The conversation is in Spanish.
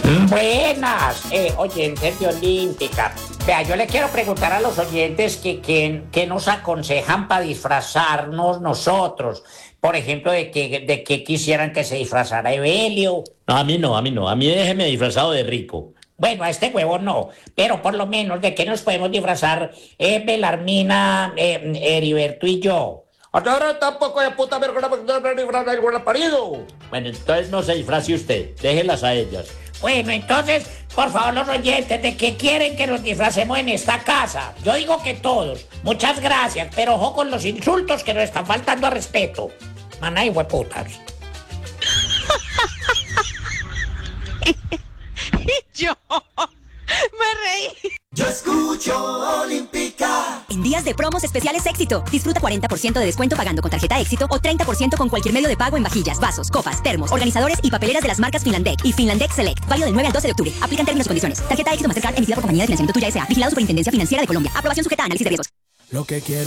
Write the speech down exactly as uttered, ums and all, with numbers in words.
Buenas, eh, oyentes de Olímpica. Vea, yo le quiero preguntar a los oyentes que, que, que nos aconsejan para disfrazarnos nosotros. Por ejemplo, de que, de que quisieran que se disfrazara Evelio. No, a mí no, a mí no. A mí déjeme disfrazado de rico. Bueno, a este huevo no, pero por lo menos de que nos podemos disfrazar eh, Belarmina, eh, Heriberto y yo. Ahora tampoco de puta vergüenza porque no me libran del parido. Bueno, entonces no se disfrace usted. Déjelas a ellas. Bueno, entonces, por favor, los oyentes, ¿de qué quieren que nos disfracemos en esta casa? Yo digo que todos. Muchas gracias, pero ojo con los insultos que nos están faltando a respeto. Maná y hueputas. Yo me reí. Yo escucho Olímpica. En días de promos especiales Éxito, disfruta cuarenta por ciento de descuento pagando con tarjeta Éxito o treinta por ciento con cualquier medio de pago en vajillas, vasos, copas, termos, organizadores y papeleras de las marcas Finlandec y Finlandec Select. Válido del nueve al doce de octubre. Aplican términos y condiciones. Tarjeta Éxito Mastercard emitida por Compañía de Financiamiento Tuya S A. Vigilado Superintendencia Financiera de Colombia. Aprobación sujeta a análisis de riesgos. Lo que quiero